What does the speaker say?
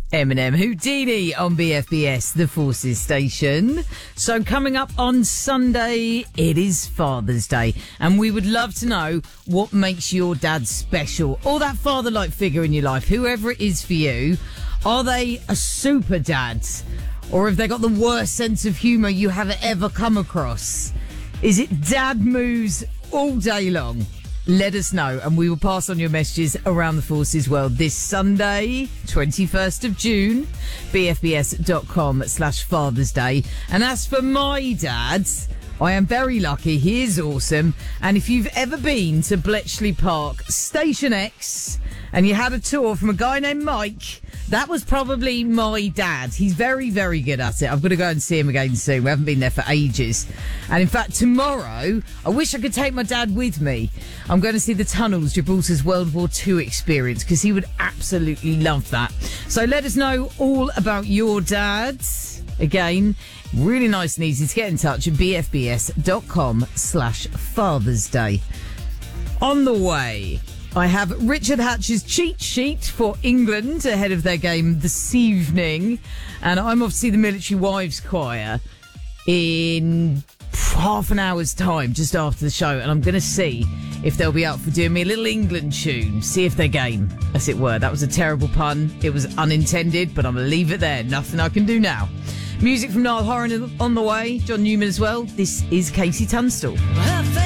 Eminem Houdini on BFBS, the Forces station. So coming up on Sunday, it is Father's Day, and we would love to know what makes your dad special, or that father-like figure in your life, whoever it is for you. Are they a super dad, or have they got the worst sense of humour you have ever come across? Is it dad moves all day long? Let us know, and we will pass on your messages around the Forces world this Sunday, 21st of June, bfbs.com/Father's Day. And as for my dad, I am very lucky. He is awesome. And if you've ever been to Bletchley Park, Station X, and you had a tour from a guy named Mike, that was probably my dad. He's very, very good at it. I've got to go and see him again soon. We haven't been there for ages. And in fact, tomorrow, I wish I could take my dad with me. I'm going to see the tunnels, Gibraltar's World War II experience, because he would absolutely love that. So let us know all about your dads. Again, really nice and easy to get in touch at bfbs.com/Father's Day. On the way, I have Richard Hatch's cheat sheet for England ahead of their game this evening. And I'm off to see the Military Wives Choir in half an hour's time, just after the show. And I'm going to see if they'll be up for doing me a little England tune. See if they're game, as it were. That was a terrible pun. It was unintended, but I'm going to leave it there. Nothing I can do now. Music from Niall Horan on the way. John Newman as well. This is Casey Tunstall.